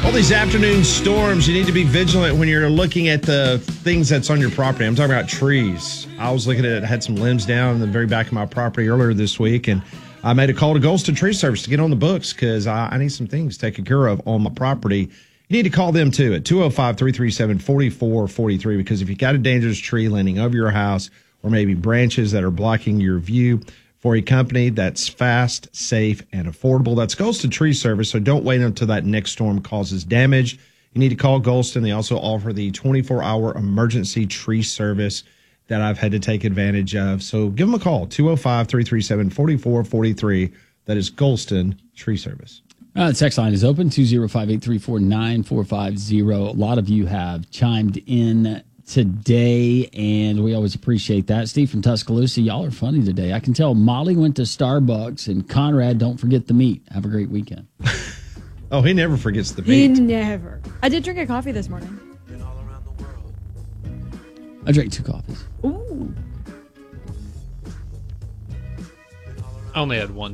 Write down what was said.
All these afternoon storms, you need to be vigilant when you're looking at the things that's on your property. I'm talking about trees. I was looking at it, had some limbs down in the very back of my property earlier this week, and I made a call to Golston Tree Service to get on the books because I need some things taken care of on my property. You need to call them too at 205-337-4443 because if you got a dangerous tree leaning over your house or maybe branches that are blocking your view, for a company that's fast, safe, and affordable. That's Golston Tree Service, so don't wait until that next storm causes damage. You need to call Golston. They also offer the 24-hour emergency tree service that I've had to take advantage of. So give them a call, 205-337-4443. That is Golston Tree Service. The text line is open, 205-834-9450. A lot of you have chimed in today, and we always appreciate that. Steve from Tuscaloosa, y'all are funny today. I can tell Molly went to Starbucks, and Conrad, don't forget the meat. Have a great weekend. Oh, he never forgets the He meat. never. I did drink a coffee this morning. I drank 2 coffees. Ooh. I only had one